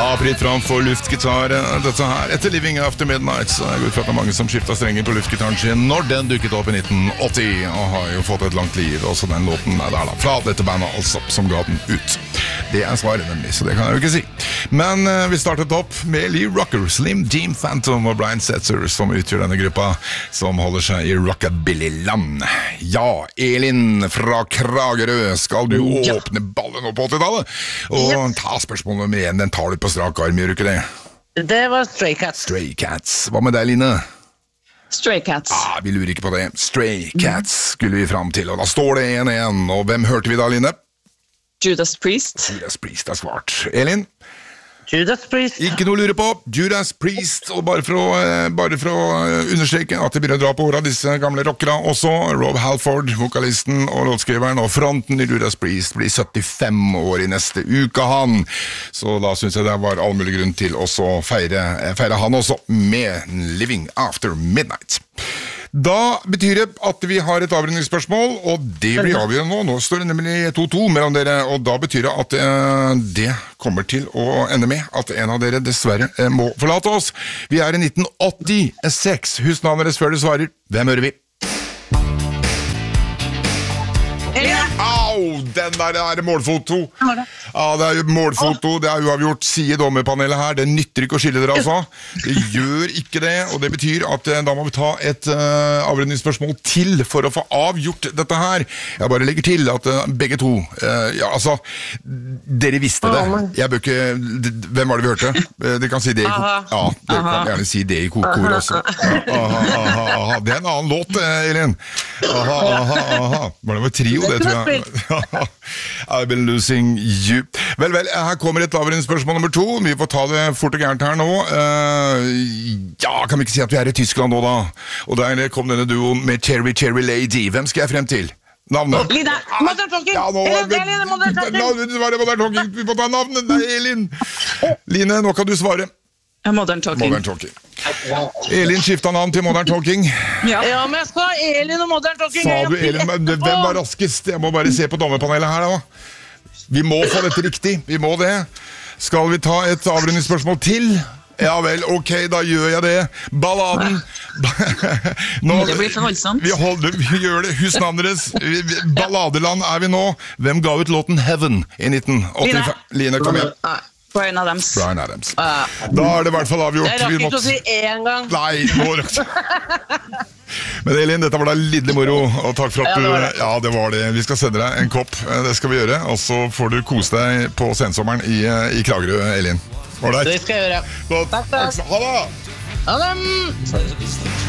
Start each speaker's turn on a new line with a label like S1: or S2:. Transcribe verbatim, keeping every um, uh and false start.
S1: Ja, fritt fram for luftgitar. Dette her etter Living After Midnight. Så jeg går ut fra at det er mange som skiftet strenger på luftgitaren sin når den dukket opp i nitten åtti, og har jo fått et langt liv. Også den låten er der da, fra dette bandet altså, som ga den ut. Det er svaret nemlig, så det kan jeg jo ikke si. Men uh, vi startet opp med Lee Rocker, Slim Jim Phantom og Brian Setzer, som utgjør denne gruppa, som holder seg i rockabilly-land. Ja, Elin fra Kragerø, skal du
S2: ja.
S1: åpne ballen opp på åttitallet? Og ja. ta spørsmål nummer én, den tar du på strak arm, gjør du ikke det?
S2: Det var Stray Cats.
S1: Stray Cats. Hva med deg, Line?
S2: Stray Cats.
S1: Ah, vi lurer ikke på det. Stray Cats skulle vi fram til, og da står det en igjen. Og hvem hørte vi da, Line?
S2: Judas Priest.
S1: Judas Priest er svart. Elin?
S2: Judas Priest.
S1: Ikke noe å lure på. Judas Priest, og bare for å, bare for å understreke at det begynner å dra på ordet av disse gamle rockere også. Rob Halford, vokalisten og låtskriveren, og fronten i Judas Priest blir syttifem år i neste uke, han. Så da synes jeg det var all mulig grunn til å feire, feire han også med Living After Midnight. Da betyr det at vi har et avrundingsspørsmål, og det blir avgjørende nå. Nå står det nemlig to to mellom dere, og da betyr det at eh, det kommer til å ende med at en av dere dessverre eh, må forlate oss. Vi er i nitten åttiseks. Husk navnet deres før dere svarer. Hvem hører vi?
S2: Eline!
S1: Au! Den der er målfoto. Ja, det er jo målfoto. Det er uavgjort. Sier dommerpanelet her. Det nytter ikke å skille dere, altså. Det gjør ikke det, og det betyr at eh, da må vi ta et uh, avrundingsspørsmål til for å få avgjort dette her. Jeg bare legger til at uh, begge to uh, ja, altså, dere visste det. Jeg bør ikke Hvem var det vi hørte? Uh, dere kan si det i kor. Ja, dere kan gjerne si det i kor også. Aha, aha, aha. Det er en annen låt, Elin. Aha, aha, aha. Var det med trio, det tror jeg. I've been losing you. Vel, vel, her kommer et avrundingsspørsmål nummer to. Vi får ta det fort og gærent her nå. Uh, ja, kan vi ikke si at vi er i Tyskland nå da? Og der kom denne duoen med Cherry Cherry Lady. Hvem skal jeg frem til? Navnet?
S2: Line! Modern Talking!
S1: Ja, nå,
S2: Elin, Modern Talking!
S1: Det var Modern Talking. Vi får ta navnet. Nei, Elin. Line, nå kan du svare.
S2: Modern Talking.
S1: Modern Talking. Elin skiftet navn til Modern Talking.
S2: Ja, ja men jeg skal ha Elin og Modern Talking.
S1: Sa du Elin, men hvem var raskest? Jeg må bare se på dommerpanelet her da. Vi må få dette riktig, vi må det. Skal vi ta et avrundingsspørsmål til? Ja vel, ok, da gjør jeg det. Balladen. Nå,
S2: det blir for voldsomt.
S1: Vi, holder, vi gjør det, husk navnet deres. Balladeland er vi nå. Hvem ga ut låten Heaven i nitten åttifem? Line, kom igjen.
S2: Brian Adams.
S1: Brian Adams. Uh, da er det i hvert fall avgjort.
S2: Jeg rakk ikke måtte... å si én gang.
S1: Nei, nå rakk det. Men Elin, dette var da lidelig moro, og takk for at du... Ja, det, ja, det var det. Vi skal sende deg en kopp, det skal vi gjøre, og så får du kose deg på sensommeren i, i Kragerø, Elin. Var det?
S2: Det skal jeg gjøre.
S1: Takk, takk. Ha det!
S2: Ha det!